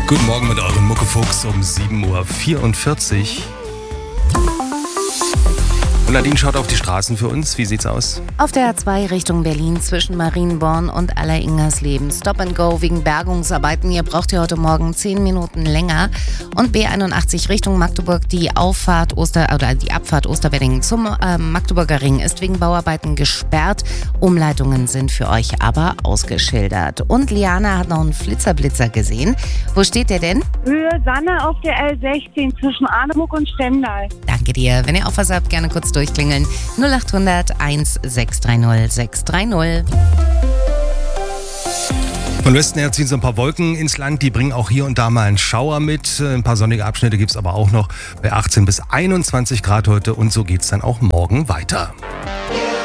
Guten Morgen mit euren Muckefuchs um 7.44 Uhr. Und Nadine schaut auf die Straßen für uns. Wie sieht's aus? Auf der A2 Richtung Berlin zwischen Marienborn und Alleringersleben. Stop and Go wegen Bergungsarbeiten. Hier braucht ihr heute Morgen 10 Minuten länger. Und B81 Richtung Magdeburg. Die Abfahrt Osterwedding zum Magdeburger Ring ist wegen Bauarbeiten gesperrt. Umleitungen sind für euch aber ausgeschildert. Und Liana hat noch einen Flitzerblitzer gesehen. Wo steht der denn? Höhe Sanne auf der L16 zwischen Arnemuck und Stendal. Danke dir. Wenn ihr auch was habt, gerne kurz durchklingeln. 0800 1630 630. Von Westen her ziehen so ein paar Wolken ins Land. Die bringen auch hier und da mal einen Schauer mit. Ein paar sonnige Abschnitte gibt es aber auch noch bei 18 bis 21 Grad heute. Und so geht's dann auch morgen weiter.